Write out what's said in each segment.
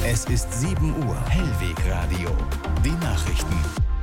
Es ist 7 Uhr. Hellwegradio. Die Nachrichten.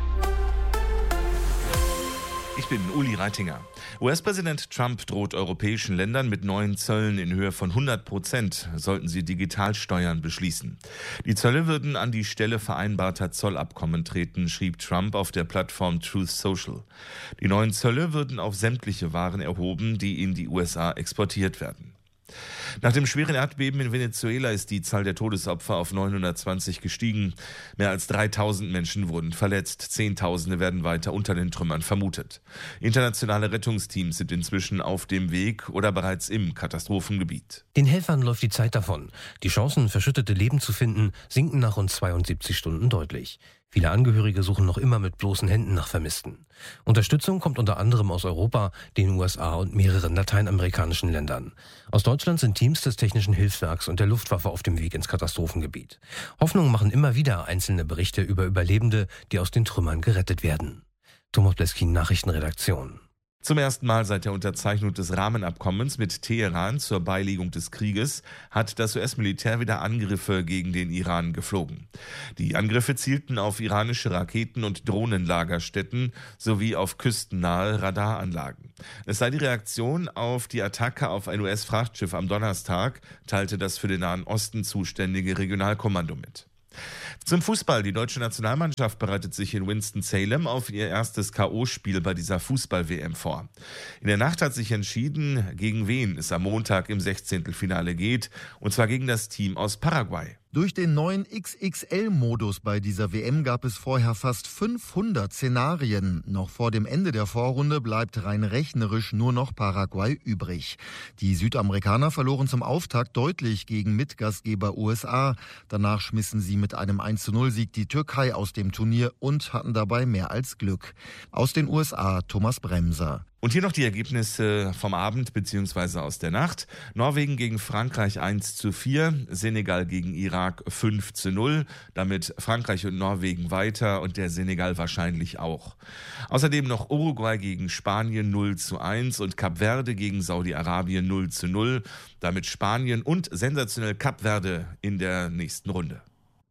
Ich bin Uli Reitinger. US-Präsident Trump droht europäischen Ländern mit neuen Zöllen in Höhe von 100%, sollten sie Digitalsteuern beschließen. Die Zölle würden an die Stelle vereinbarter Zollabkommen treten, schrieb Trump auf der Plattform Truth Social. Die neuen Zölle würden auf sämtliche Waren erhoben, die in die USA exportiert werden. Nach dem schweren Erdbeben in Venezuela ist die Zahl der Todesopfer auf 920 gestiegen. Mehr als 3000 Menschen wurden verletzt. Zehntausende werden weiter unter den Trümmern vermutet. Internationale Rettungsteams sind inzwischen auf dem Weg oder bereits im Katastrophengebiet. Den Helfern läuft die Zeit davon. Die Chancen, verschüttete Leben zu finden, sinken nach rund 72 Stunden deutlich. Viele Angehörige suchen noch immer mit bloßen Händen nach Vermissten. Unterstützung kommt unter anderem aus Europa, den USA und mehreren lateinamerikanischen Ländern. Aus Deutschland sind Teams des Technischen Hilfswerks und der Luftwaffe auf dem Weg ins Katastrophengebiet. Hoffnung machen immer wieder einzelne Berichte über Überlebende, die aus den Trümmern gerettet werden. Thomas Bleskin, Nachrichtenredaktion. Zum ersten Mal seit der Unterzeichnung des Rahmenabkommens mit Teheran zur Beilegung des Krieges hat das US-Militär wieder Angriffe gegen den Iran geflogen. Die Angriffe zielten auf iranische Raketen- und Drohnenlagerstätten sowie auf küstennahe Radaranlagen. Es sei die Reaktion auf die Attacke auf ein US-Frachtschiff am Donnerstag, teilte das für den Nahen Osten zuständige Regionalkommando mit. Zum Fußball. Die deutsche Nationalmannschaft bereitet sich in Winston-Salem auf ihr erstes K.O.-Spiel bei dieser Fußball-WM vor. In der Nacht hat sich entschieden, gegen wen es am Montag im 16. geht, und zwar gegen das Team aus Paraguay. Durch den neuen XXL-Modus bei dieser WM gab es vorher fast 500 Szenarien. Noch vor dem Ende der Vorrunde bleibt rein rechnerisch nur noch Paraguay übrig. Die Südamerikaner verloren zum Auftakt deutlich gegen Mitgastgeber USA. Danach schmissen sie mit einem 1:0-Sieg die Türkei aus dem Turnier und hatten dabei mehr als Glück. Aus den USA Thomas Bremser. Und hier noch die Ergebnisse vom Abend bzw. aus der Nacht. Norwegen gegen Frankreich 1:4, Senegal gegen Irak 5:0. Damit Frankreich und Norwegen weiter und der Senegal wahrscheinlich auch. Außerdem noch Uruguay gegen Spanien 0:1 und Kap Verde gegen Saudi-Arabien 0:0. Damit Spanien und sensationell Kap Verde in der nächsten Runde.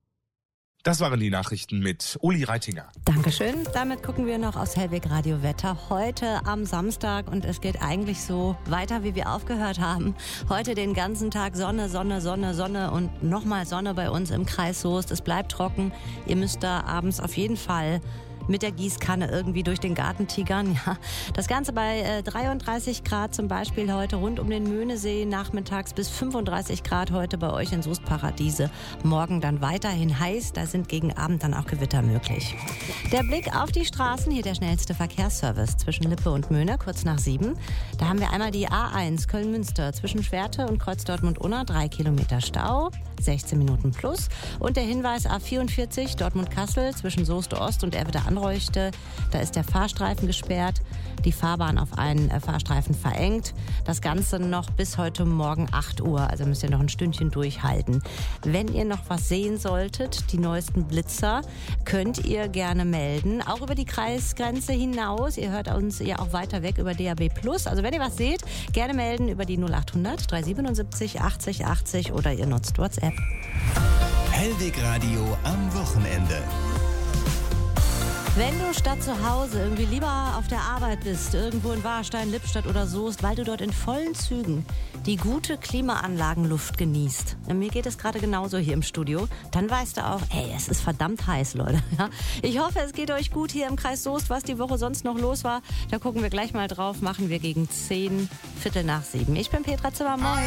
Das waren die Nachrichten mit Uli Reitinger. Dankeschön. Damit gucken wir noch aus Hellwegradio Wetter. Heute am Samstag und es geht eigentlich so weiter, wie wir aufgehört haben. Heute den ganzen Tag Sonne, Sonne, Sonne, Sonne und nochmal Sonne bei uns im Kreis Soest. Es bleibt trocken. Ihr müsst da abends auf jeden Fall mit der Gießkanne irgendwie durch den Garten tigern. Ja, das Ganze bei 33 Grad zum Beispiel heute rund um den Möhnesee, nachmittags bis 35 Grad heute bei euch in Soestparadiese. Morgen dann weiterhin heiß, da sind gegen Abend dann auch Gewitter möglich. Der Blick auf die Straßen, hier der schnellste Verkehrsservice zwischen Lippe und Möhne, kurz nach 7. Da haben wir einmal die A1 Köln-Münster zwischen Schwerte und Kreuz Dortmund-Unna, 3 Kilometer Stau, 16 Minuten plus. Und der Hinweis A44 Dortmund-Kassel zwischen Soest Ost und Erwider Anreuchte. Da ist der Fahrstreifen gesperrt, die Fahrbahn auf einen Fahrstreifen verengt. Das Ganze noch bis heute Morgen 8 Uhr, also müsst ihr noch ein Stündchen durchhalten. Wenn ihr noch was sehen solltet, die neuesten Blitzer, könnt ihr gerne melden, auch über die Kreisgrenze hinaus. Ihr hört uns ja auch weiter weg über DAB+. Also wenn ihr was seht, gerne melden über die 0800 377 80 80 oder ihr nutzt WhatsApp. Hellwegradio am Wochenende. Wenn du statt zu Hause irgendwie lieber auf der Arbeit bist, irgendwo in Warstein, Lippstadt oder Soest, weil du dort in vollen Zügen die gute Klimaanlagenluft genießt. Mir geht es gerade genauso hier im Studio. Dann weißt du auch, hey, es ist verdammt heiß, Leute. Ja? Ich hoffe, es geht euch gut hier im Kreis Soest, was die Woche sonst noch los war. Da gucken wir gleich mal drauf, machen wir gegen 10, Viertel nach 7. Ich bin Petra Zimmer, moin.